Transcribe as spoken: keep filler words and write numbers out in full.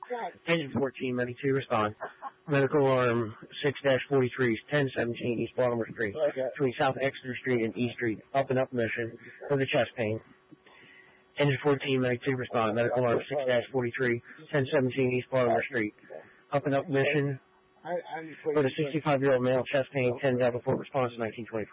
Engine fourteen, ready to respond. Medical alarm six dash forty-three, ten seventeen East Baltimore Street, between South Exeter Street and E Street, up and up mission for the chest pain. Engine fourteen, ready to respond. Medical alarm six dash forty-three, ten seventeen East Baltimore Street, up and up mission for the sixty-five-year-old male, chest pain, ten Delta Fort response, nineteen twenty.